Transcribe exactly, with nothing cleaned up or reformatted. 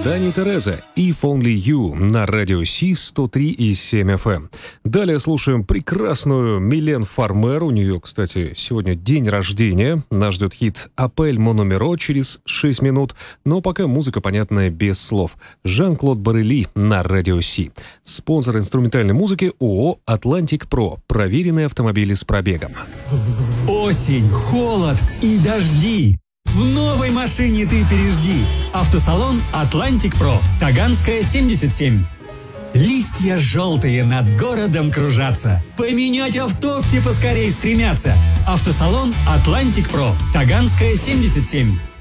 Дани Тереза, If Only You на радио Си сто три и семь эф эм. Далее слушаем прекрасную Милен Фармер. У нее, кстати, сегодня день рождения. Нас ждет хит «Апель мо номеро» через шесть минут. Но пока музыка понятная без слов. Жан-Клод Барели на радио Си. Спонсор инструментальной музыки ООО «Атлантик Про». Проверенные автомобили с пробегом. Осень, холод и дожди. В новой машине ты пережди. Автосалон «Атлантик Про», Таганская, семьдесят семь. Листья желтые над городом кружатся. Поменять авто все поскорей стремятся. Автосалон «Атлантик Про», Таганская, семьдесят семь.